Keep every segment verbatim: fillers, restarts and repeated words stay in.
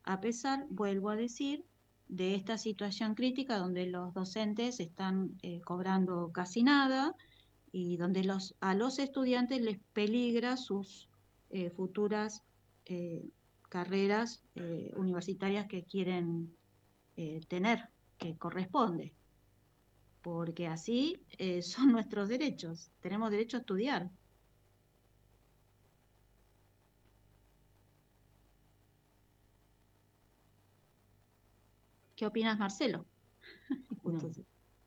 a pesar, vuelvo a decir, de esta situación crítica donde los docentes están eh, cobrando casi nada y donde los, a los estudiantes les peligra sus eh, futuras eh, carreras eh, universitarias que quieren eh, tener, que corresponde, porque así eh, son nuestros derechos, tenemos derecho a estudiar. ¿Qué opinas, Marcelo? Justo Mm. se-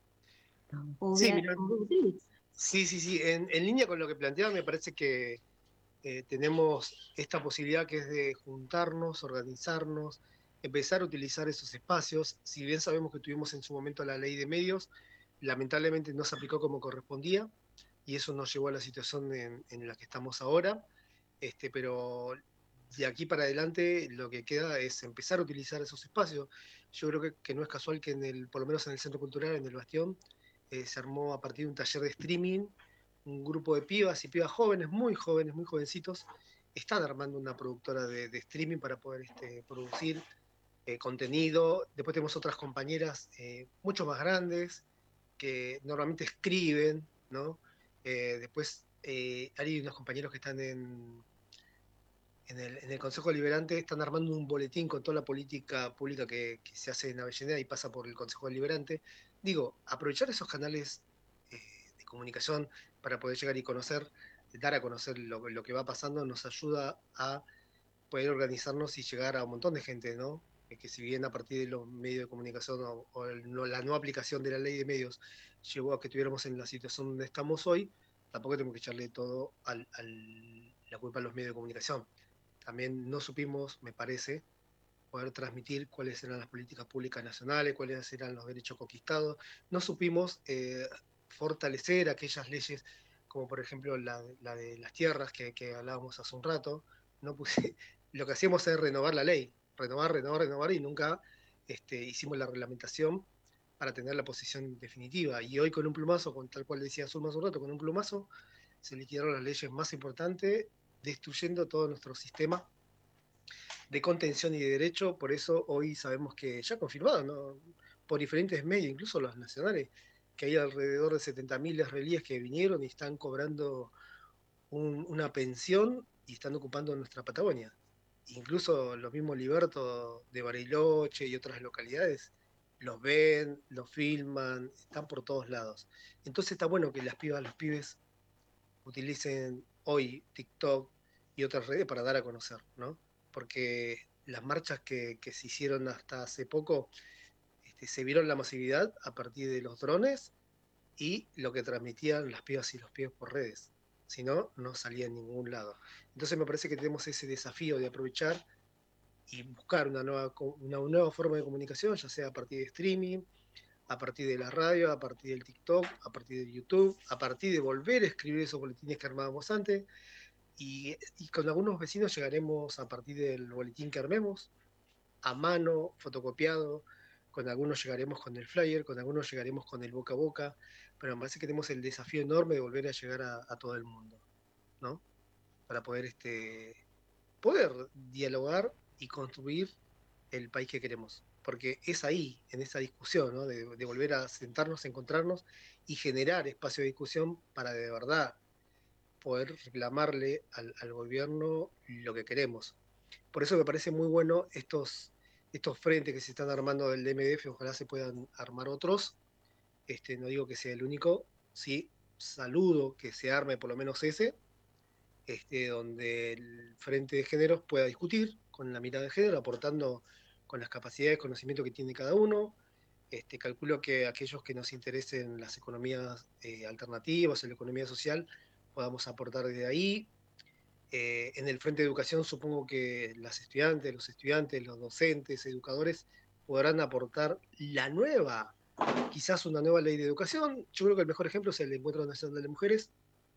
o, Sí, Bea- mira, o Beatriz. sí, sí, sí, en, en línea con lo que planteaba, me parece que eh, tenemos esta posibilidad que es de juntarnos, organizarnos, empezar a utilizar esos espacios. Si bien sabemos que tuvimos en su momento la ley de medios, lamentablemente no se aplicó como correspondía y eso nos llevó a la situación en, en la que estamos ahora. Este, pero de aquí para adelante lo que queda es empezar a utilizar esos espacios. Yo creo que, que no es casual que en el, por lo menos en el Centro Cultural, en el Bastión, eh, se armó a partir de un taller de streaming, un grupo de pibas y pibas jóvenes, muy jóvenes, muy jovencitos, están armando una productora de, de streaming para poder este, producir eh, contenido. Después tenemos otras compañeras eh, mucho más grandes que normalmente escriben, ¿no? Eh, después eh, hay unos compañeros que están en, en el, en el Consejo Deliberante, están armando un boletín con toda la política pública que, que se hace en Avellaneda y pasa por el Consejo Deliberante. Digo, aprovechar esos canales eh, de comunicación para poder llegar y conocer, dar a conocer lo, lo que va pasando, nos ayuda a poder organizarnos y llegar a un montón de gente, ¿no? Eh, Que si bien a partir de los medios de comunicación o, o el- no- la no aplicación de la ley de medios llevó a que estuviéramos en la situación donde estamos hoy, tampoco tenemos que echarle todo al, al- la culpa a los medios de comunicación. También no supimos, me parece, poder transmitir cuáles eran las políticas públicas nacionales, cuáles eran los derechos conquistados. No supimos eh, fortalecer aquellas leyes, como por ejemplo la, la de las tierras que, que hablábamos hace un rato. No puse, lo que hacíamos es renovar la ley, renovar, renovar, renovar, y nunca este, hicimos la reglamentación para tener la posición definitiva. Y hoy con un plumazo, con tal cual decía Zulma hace un rato, con un plumazo se liquidaron las leyes más importantes, destruyendo todo nuestro sistema de contención y de derecho. Por eso hoy sabemos que ya confirmado, ¿no? Por diferentes medios, incluso los nacionales, que hay alrededor de setenta mil israelíes que vinieron y están cobrando un, una pensión y están ocupando nuestra Patagonia. Incluso los mismos libertos de Bariloche y otras localidades los ven, los filman, están por todos lados. Entonces está bueno que las pibas, los pibes utilicen hoy TikTok y otras redes para dar a conocer, ¿no? Porque las marchas que, que se hicieron hasta hace poco este, se vieron la masividad a partir de los drones y lo que transmitían las pibas y los pibes por redes. Si no, no salía en ningún lado. Entonces me parece que tenemos ese desafío de aprovechar y buscar una nueva, una nueva forma de comunicación, ya sea a partir de streaming, a partir de la radio, a partir del TikTok, a partir de YouTube, a partir de volver a escribir esos boletines que armábamos antes. Y, y con algunos vecinos llegaremos a partir del boletín que armemos, a mano, fotocopiado, con algunos llegaremos con el flyer, con algunos llegaremos con el boca a boca, pero me parece que tenemos el desafío enorme de volver a llegar a, a todo el mundo, ¿no? Para poder, este, poder dialogar y construir el país que queremos. Porque es ahí, en esa discusión, ¿no? De, de volver a sentarnos, encontrarnos y generar espacio de discusión para de verdad poder reclamarle al, al gobierno lo que queremos. Por eso me parece muy bueno estos, estos frentes que se están armando del D M D F, ojalá se puedan armar otros. Este, no digo que sea el único, sí, saludo que se arme por lo menos ese, este, donde el Frente de Géneros pueda discutir con la mirada de género, aportando con las capacidades, conocimiento que tiene cada uno. Este, calculo que aquellos que nos interesen las economías eh, alternativas, en la economía social, podamos aportar desde ahí. Eh, en el Frente de Educación supongo que las estudiantes, los estudiantes, los docentes, educadores podrán aportar la nueva, quizás una nueva ley de educación. Yo creo que el mejor ejemplo es el Encuentro Nacional de Mujeres,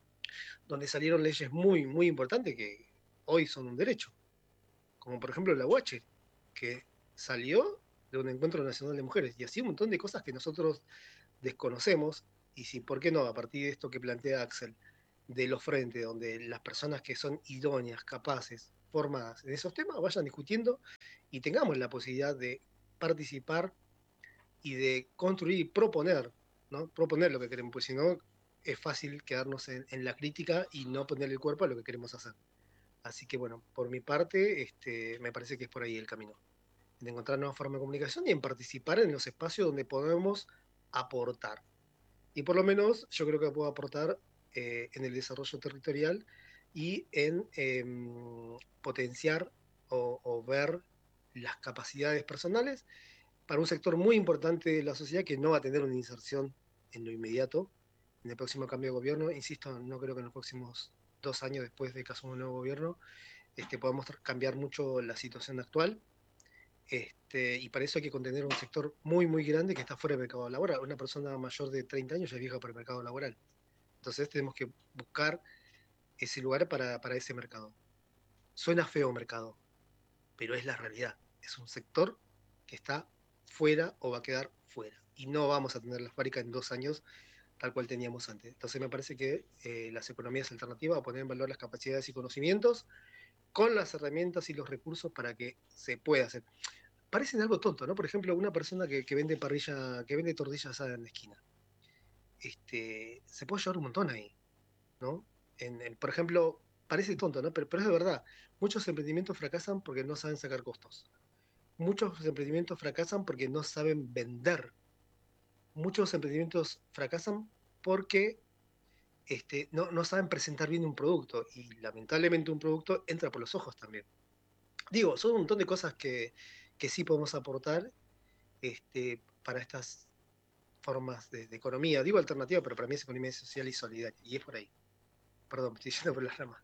donde salieron leyes muy, muy importantes que hoy son un derecho, como por ejemplo la U H, que salió de un Encuentro Nacional de Mujeres, y así un montón de cosas que nosotros desconocemos, y si, ¿por qué no? A partir de esto que plantea Axel, de los frentes, donde las personas que son idóneas, capaces, formadas en esos temas, vayan discutiendo y tengamos la posibilidad de participar y de construir y proponer, ¿no? Proponer lo que queremos, pues si no es fácil quedarnos en, en la crítica y no poner el cuerpo a lo que queremos hacer. Así que bueno, por mi parte, este, me parece que es por ahí el camino, en encontrar nuevas formas de comunicación y en participar en los espacios donde podemos aportar. Y por lo menos yo creo que puedo aportar eh, en el desarrollo territorial y en eh, potenciar o, o ver las capacidades personales para un sector muy importante de la sociedad que no va a tener una inserción en lo inmediato, en el próximo cambio de gobierno. Insisto, no creo que en los próximos dos años después de que asuma un nuevo gobierno este, podamos cambiar mucho la situación actual. Este, y para eso hay que contener un sector muy, muy grande que está fuera del mercado laboral. Una persona mayor de treinta años ya es vieja para el mercado laboral. Entonces tenemos que buscar ese lugar para, para ese mercado. Suena feo mercado, pero es la realidad. Es un sector que está fuera o va a quedar fuera. Y no vamos a tener la fábrica en dos años tal cual teníamos antes. Entonces me parece que eh, las economías alternativas, a poner en valor las capacidades y conocimientos con las herramientas y los recursos para que se pueda hacer. Parecen algo tonto, ¿no? Por ejemplo, una persona que, que vende parrilla, que vende tortillas asadas en la esquina. Este, se puede llevar un montón ahí, ¿no? En, en, por ejemplo, parece tonto, ¿no? Pero, pero es de verdad. Muchos emprendimientos fracasan porque no saben sacar costos. Muchos emprendimientos fracasan porque no saben vender. Muchos emprendimientos fracasan porque este, no, no saben presentar bien un producto. Y lamentablemente un producto entra por los ojos también. Digo, son un montón de cosas que, que sí podemos aportar este, para estas formas de, de, economía. Digo alternativa, pero para mí es economía social y solidaria. Y es por ahí. Perdón, me estoy yendo por las ramas.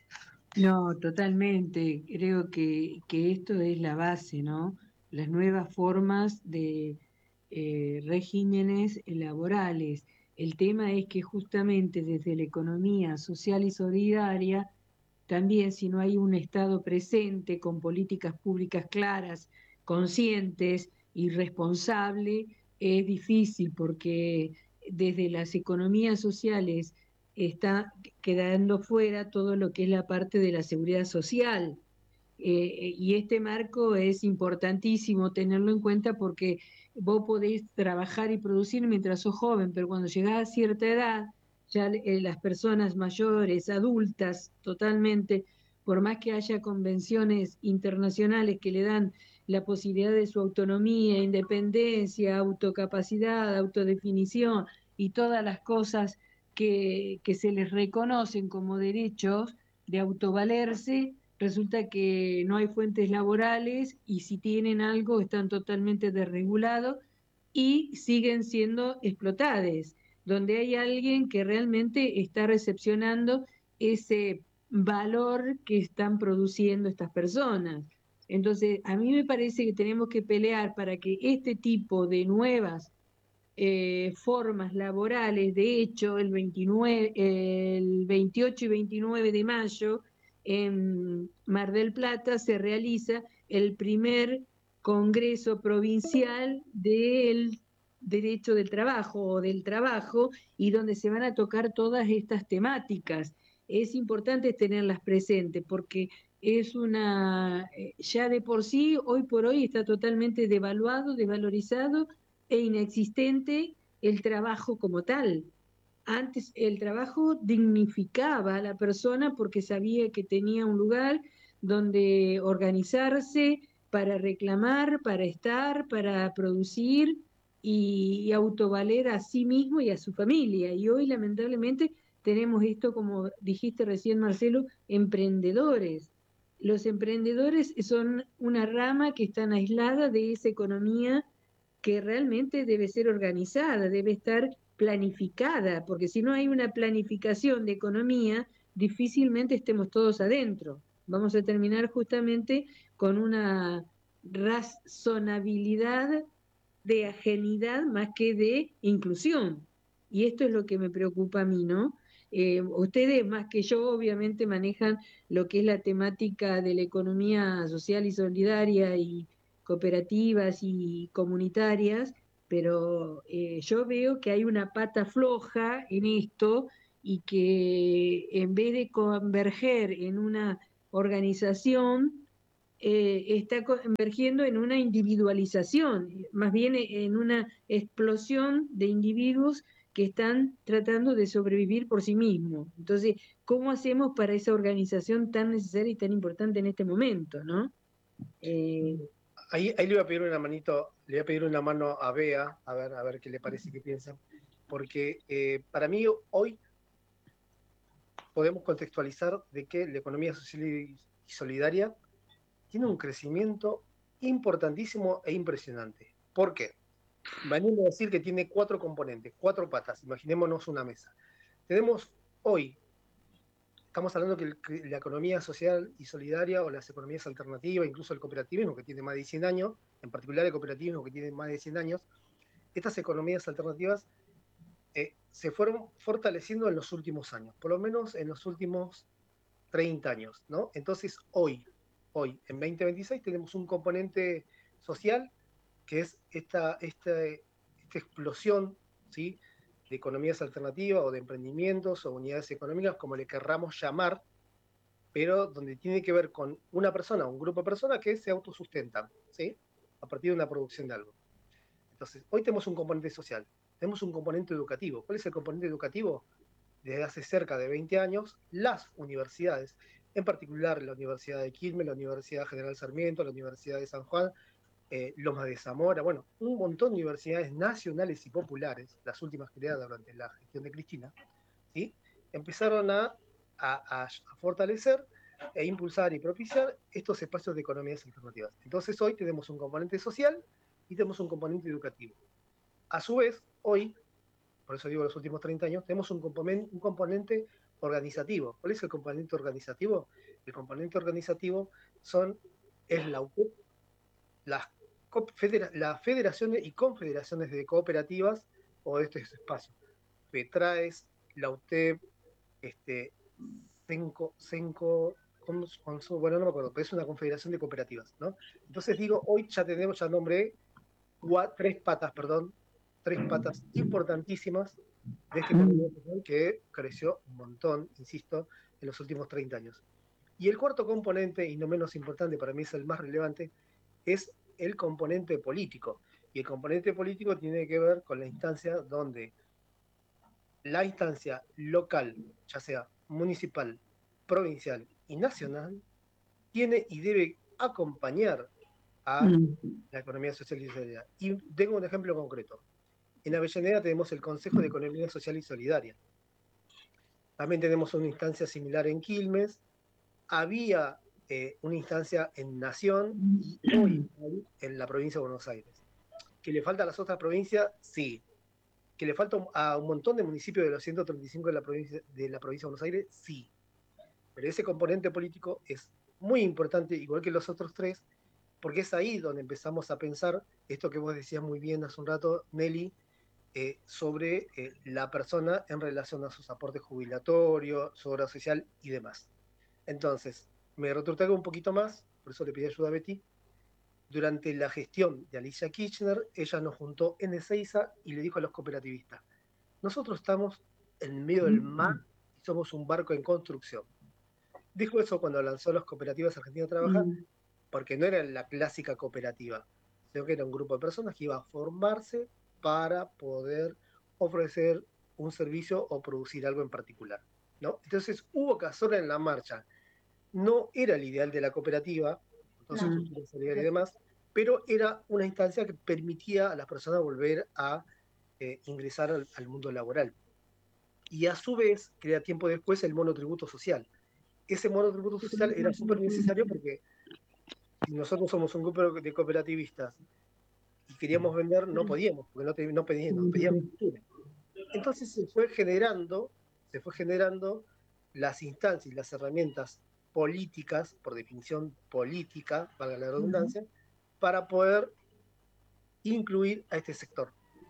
No, totalmente. Creo que, que esto es la base, ¿no? Las nuevas formas de eh, regímenes laborales. El tema es que justamente desde la economía social y solidaria, también si no hay un Estado presente con políticas públicas claras, conscientes y responsables, es difícil porque desde las economías sociales está quedando fuera todo lo que es la parte de la seguridad social. Eh, y este marco es importantísimo tenerlo en cuenta porque vos podés trabajar y producir mientras sos joven, pero cuando llegás a cierta edad, ya eh, las personas mayores, adultas totalmente, por más que haya convenciones internacionales que le dan la posibilidad de su autonomía, independencia, autocapacidad, autodefinición y todas las cosas que, que se les reconocen como derechos de autovalerse, resulta que no hay fuentes laborales y si tienen algo están totalmente desregulados y siguen siendo explotadas, donde hay alguien que realmente está recepcionando ese valor que están produciendo estas personas. Entonces, a mí me parece que tenemos que pelear para que este tipo de nuevas eh, formas laborales. De hecho, el, veintinueve, el veintiocho y veintinueve de mayo en Mar del Plata se realiza el primer Congreso Provincial del Derecho del Trabajo o del Trabajo, y donde se van a tocar todas estas temáticas. Es importante tenerlas presentes porque es una, ya de por sí, hoy por hoy está totalmente devaluado, desvalorizado e inexistente el trabajo como tal. Antes el trabajo dignificaba a la persona porque sabía que tenía un lugar donde organizarse para reclamar, para estar, para producir y, y autovaler a sí mismo y a su familia. Y hoy lamentablemente tenemos esto, como dijiste recién Marcelo, emprendedores. Los emprendedores son una rama que están aislada de esa economía que realmente debe ser organizada, debe estar planificada, porque si no hay una planificación de economía, difícilmente estemos todos adentro. Vamos a terminar justamente con una razonabilidad de ajenidad más que de inclusión. Y esto es lo que me preocupa a mí, ¿no? Eh, ustedes más que yo obviamente manejan lo que es la temática de la economía social y solidaria y cooperativas y comunitarias, pero eh, yo veo que hay una pata floja en esto y que en vez de converger en una organización eh, está convergiendo en una individualización, más bien en una explosión de individuos que están tratando de sobrevivir por sí mismos. Entonces, ¿cómo hacemos para esa organización tan necesaria y tan importante en este momento, ¿no? Eh, Ahí, ahí le voy a pedir una manito, le voy a pedir una mano a Bea, a ver, a ver qué le parece, qué piensa. Porque eh, para mí hoy podemos contextualizar de que la economía social y solidaria tiene un crecimiento importantísimo e impresionante. ¿Por qué? Venimos a decir que tiene cuatro componentes, cuatro patas, imaginémonos una mesa. Tenemos hoy, estamos hablando que, que la economía social y solidaria o las economías alternativas, incluso el cooperativismo que tiene más de cien años, en particular el cooperativismo que tiene más de cien años, estas economías alternativas eh, se fueron fortaleciendo en los últimos años, por lo menos en los últimos treinta años, ¿no? Entonces hoy, hoy, en veinte veintiséis tenemos un componente social que es esta, esta, esta explosión, ¿sí?, de economías alternativas o de emprendimientos o unidades económicas, como le querramos llamar, pero donde tiene que ver con una persona, un grupo de personas que se autosustentan, ¿sí?, a partir de una producción de algo. Entonces, hoy tenemos un componente social, tenemos un componente educativo. ¿Cuál es el componente educativo? Desde hace cerca de veinte años, las universidades, en particular la Universidad de Quilmes, la Universidad General Sarmiento, la Universidad de San Juan, eh, Loma de Zamora, bueno, un montón de universidades nacionales y populares, las últimas creadas durante la gestión de Cristina, ¿sí?, empezaron a, a, a fortalecer e impulsar y propiciar estos espacios de economías alternativas. Entonces hoy tenemos un componente social y tenemos un componente educativo. A su vez, hoy, por eso digo los últimos treinta años, tenemos un componente, un componente organizativo. ¿Cuál es el componente organizativo? El componente organizativo son, es la U T E P, las, federa, las federaciones y confederaciones de cooperativas o de estos espacios. FETRAES, la U T E P, este, Senco, Senco con, con su, bueno, no me acuerdo, pero es una confederación de cooperativas, ¿no? Entonces digo, hoy ya tenemos, ya nombré cuatro, tres patas, perdón, tres patas importantísimas de esta economía social que creció un montón, insisto, en los últimos treinta años. Y el cuarto componente, y no menos importante, para mí es el más relevante, es el componente político. Y el componente político tiene que ver con la instancia donde la instancia local, ya sea municipal, provincial y nacional, tiene y debe acompañar a la economía social y solidaria. Y tengo un ejemplo concreto. En Avellaneda tenemos el Consejo de Economía Social y Solidaria. También tenemos una instancia similar en Quilmes. Había eh, una instancia en Nación y hoy en la provincia de Buenos Aires. ¿Que le falta a las otras provincias? Sí. ¿Que le falta a un montón de municipios de los ciento treinta y cinco de la provincia de, la provincia de Buenos Aires? Sí. Pero ese componente político es muy importante, igual que los otros tres, porque es ahí donde empezamos a pensar esto que vos decías muy bien hace un rato, Nelly, eh, sobre eh, la persona en relación a sus aportes jubilatorios, su obra social y demás. Entonces, me retrotraigo un poquito más, por eso le pedí ayuda a Betty. Durante la gestión de Alicia Kirchner, ella nos juntó en Ezeiza y le dijo a los cooperativistas, nosotros estamos en medio del mar y somos un barco en construcción. Dijo eso cuando lanzó las cooperativas argentinas a trabajar, porque no era la clásica cooperativa, sino que era un grupo de personas que iba a formarse para poder ofrecer un servicio o producir algo en particular, ¿no? Entonces hubo que hacerlo en la marcha. No era el ideal de la cooperativa, con su estructura solidaria y demás, pero era una instancia que permitía a las personas volver a eh, ingresar al, al mundo laboral. Y a su vez, crea tiempo después el monotributo social. Ese monotributo social era súper necesario porque si nosotros somos un grupo de cooperativistas y queríamos vender, no podíamos, porque no, te, no pedíamos, nos pedían factura. Entonces se fue generando, se fue generando las instancias y las herramientas políticas, por definición política, valga la redundancia, para poder incluir a este sector.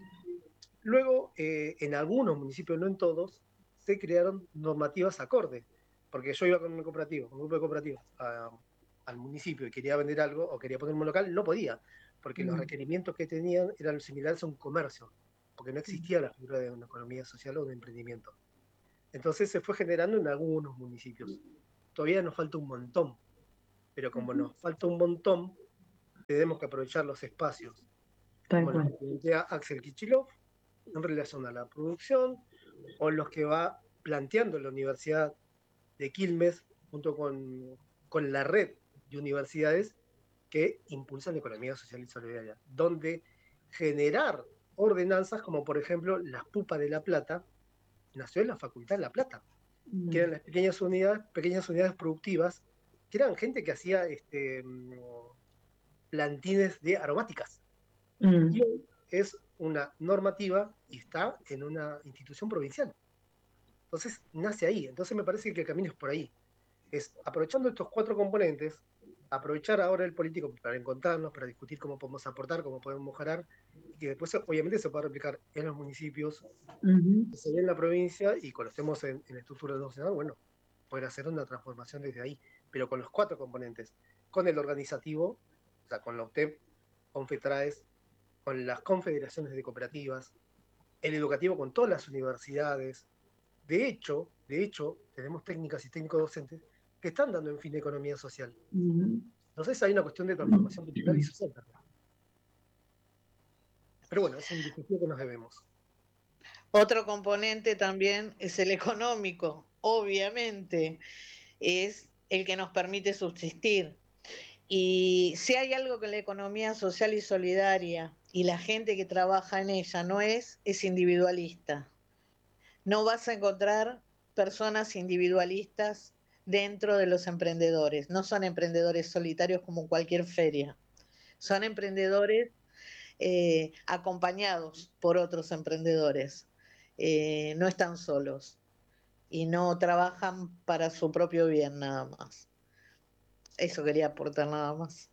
Luego, eh, en algunos municipios, no en todos, se crearon normativas acordes, porque yo iba con un cooperativo, un grupo de cooperativas, a, al municipio y quería vender algo o quería poner un local, no podía, porque mm. los requerimientos que tenían eran similares a un comercio, porque no existía la figura de una economía social o de emprendimiento. Entonces se fue generando en algunos municipios. todavía nos falta un montón, pero como Ujú. nos falta un montón, tenemos que aprovechar los espacios, Tal como los cual. que plantea Axel Kicillof en relación a la producción, o los que va planteando la Universidad de Quilmes, junto con, con la red de universidades que impulsan la economía social y solidaria, donde generar ordenanzas como por ejemplo las Pupas de La Plata, nació en la Facultad de La Plata, que Mm. eran las pequeñas unidades, pequeñas unidades productivas, que eran gente que hacía este, plantines de aromáticas. Mm. Y hoy es una normativa y está en una institución provincial. Entonces nace ahí. Entonces me parece que el camino es por ahí. Es aprovechando estos cuatro componentes, aprovechar ahora el político para encontrarnos, para discutir cómo podemos aportar, cómo podemos mejorar, y que después obviamente se pueda replicar en los municipios, Ujú. que se ve en la provincia, y cuando estemos en, en estructura nacional, bueno, poder hacer una transformación desde ahí, pero con los cuatro componentes, con el organizativo, o sea, con la U T E P, con FETRAES, con las confederaciones de cooperativas, el educativo con todas las universidades. De hecho, de hecho, tenemos técnicas y técnicos docentes que están dando en fin de economía social. Ujú. Entonces hay una cuestión de transformación cultural y social también. Pero bueno, es un desafío que nos debemos. Otro componente también es el económico, obviamente, es el que nos permite subsistir. Y si hay algo que la economía social y solidaria y la gente que trabaja en ella no es, es individualista. No vas a encontrar personas individualistas dentro de los emprendedores. No son emprendedores solitarios como cualquier feria. Son emprendedores eh, acompañados por otros emprendedores. Eh, no están solos y no trabajan para su propio bien nada más. Eso quería aportar nada más.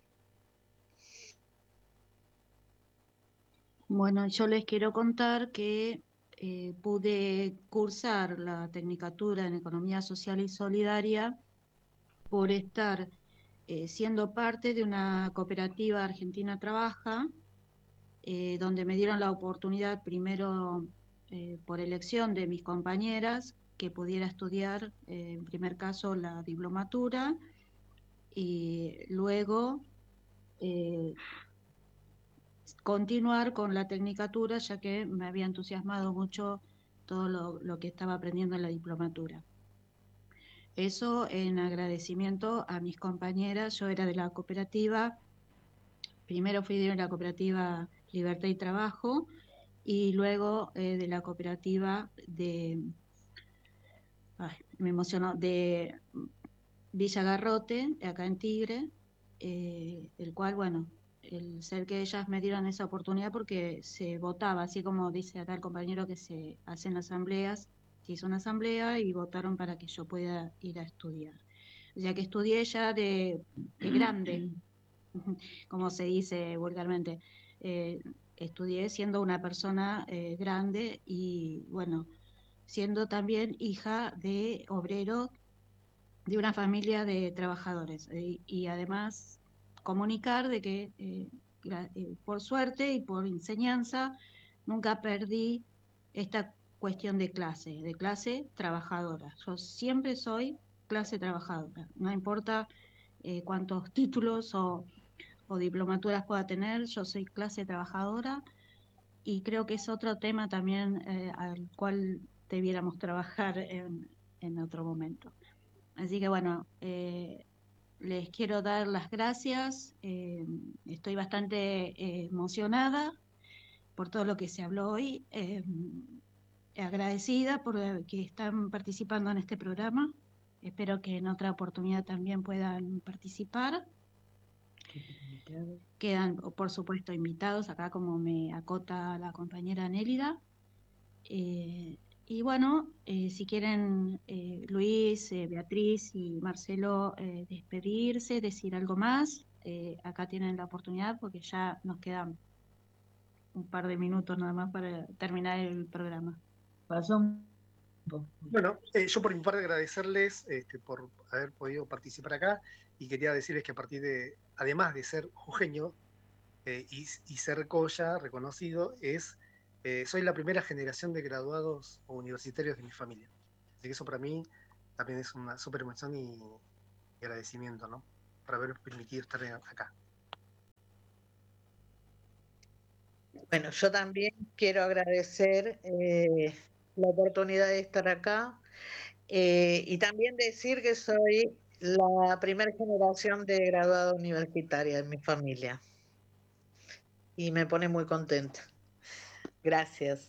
Bueno, yo les quiero contar que eh, pude cursar la Tecnicatura en Economía Social y Solidaria por estar eh, siendo parte de una cooperativa Argentina Trabaja, eh, donde me dieron la oportunidad primero eh, por elección de mis compañeras que pudiera estudiar eh, en primer caso la diplomatura y luego eh, continuar con la tecnicatura, ya que me había entusiasmado mucho todo lo, lo que estaba aprendiendo en la diplomatura. Eso en agradecimiento a mis compañeras. Yo era de la cooperativa, primero fui de la cooperativa Libertad y Trabajo y luego eh, de la cooperativa de, ay, me emocionó, de Villa Garrote, acá en Tigre, eh, el cual, bueno, el ser que ellas me dieron esa oportunidad porque se votaba, así como dice acá el compañero que se hacen asambleas, se hizo una asamblea y votaron para que yo pueda ir a estudiar. Ya que estudié ya de, de grande, como se dice vulgarmente, eh, estudié siendo una persona eh, grande y, bueno, siendo también hija de obrero de una familia de trabajadores y, y además comunicar de que eh, eh, por suerte y por enseñanza nunca perdí esta cuestión de clase, de clase trabajadora. Yo siempre soy clase trabajadora, no importa eh, cuántos títulos o, o diplomaturas pueda tener, yo soy clase trabajadora y creo que es otro tema también eh, al cual debiéramos trabajar en, en otro momento. Así que bueno, eh, les quiero dar las gracias. Eh, estoy bastante eh, emocionada por todo lo que se habló hoy. Eh, agradecida por eh, que están participando en este programa. Espero que en otra oportunidad también puedan participar. Quedan, por supuesto, invitados acá, como me acota la compañera Nélida. Eh, y bueno, eh, si quieren eh, Luis, eh, Beatriz y Marcelo eh, despedirse, decir algo más, eh, acá tienen la oportunidad porque ya nos quedan un par de minutos nada más para terminar el programa. Pasó un poco. Bueno, eh, yo por mi parte agradecerles este, por haber podido participar acá, y quería decirles que a partir de, además de ser jujeño eh, y, y ser Colla reconocido, es, eh, soy la primera generación de graduados universitarios de mi familia. Así que eso para mí también es una súper emoción y, y agradecimiento, ¿no? Por haber permitido estar acá. Bueno, yo también quiero agradecer eh, la oportunidad de estar acá eh, y también decir que soy la primera generación de graduada universitaria en mi familia y me pone muy contenta. Gracias.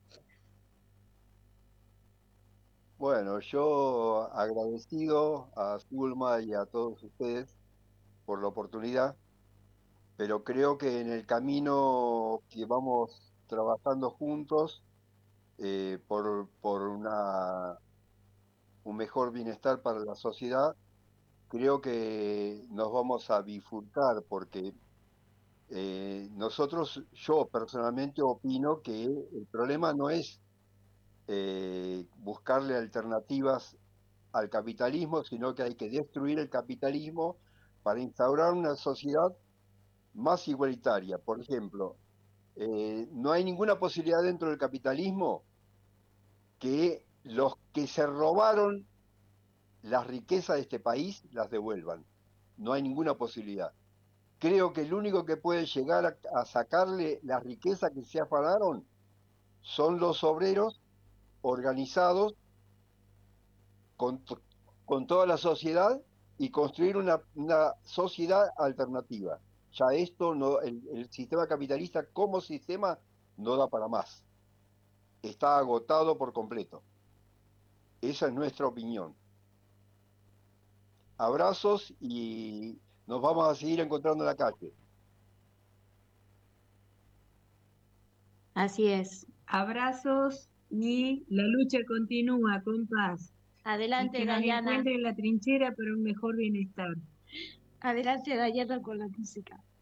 Bueno, yo agradecido a Zulma y a todos ustedes por la oportunidad, pero creo que en el camino que vamos trabajando juntos eh, por, por una, un mejor bienestar para la sociedad, creo que nos vamos a bifurcar porque eh, nosotros, yo personalmente opino que el problema no es eh, buscarle alternativas al capitalismo, sino que hay que destruir el capitalismo para instaurar una sociedad más igualitaria. Por ejemplo, eh, no hay ninguna posibilidad dentro del capitalismo que los que se robaron las riquezas de este país las devuelvan. No hay ninguna posibilidad. Creo que el único que puede llegar a, a sacarle la riqueza que se afanaron son los obreros organizados con, con toda la sociedad y construir una, una sociedad alternativa. Ya esto, no, el, el sistema capitalista como sistema no da para más. Está agotado por completo. Esa es nuestra opinión. Abrazos y nos vamos a seguir encontrando en la calle. Así es. Abrazos y la lucha continúa, compás. Y Adelante, que nos Dayana. encuentre en la trinchera para un mejor bienestar. Adelante, Dayana, con la música.